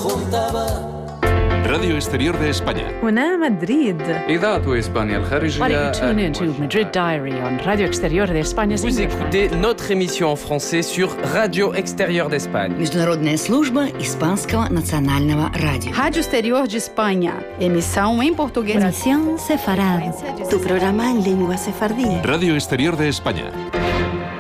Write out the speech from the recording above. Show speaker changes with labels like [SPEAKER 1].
[SPEAKER 1] Radio Exterior de España.
[SPEAKER 2] هنا مدريد.
[SPEAKER 3] إذاعة إسبانيا الخارجية.
[SPEAKER 4] Why don't you tune in to Madrid Diary on Radio Exterior de España?
[SPEAKER 5] Vous écoutez notre émission en français sur Radio Exterior d'Espagne.
[SPEAKER 6] Международная служба Испанского национального радио.
[SPEAKER 7] Rádio Exterior de Espanha. Emissão em português.
[SPEAKER 8] Emisión sefarad. Tu programa en lengua sefardí.
[SPEAKER 1] Radio Exterior de España.